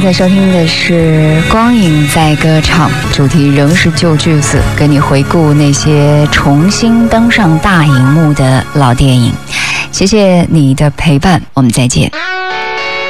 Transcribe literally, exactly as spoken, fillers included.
在收听的是《光影在歌唱》，主题仍是旧句子，跟你回顾那些重新登上大荧幕的老电影。谢谢你的陪伴，我们再见。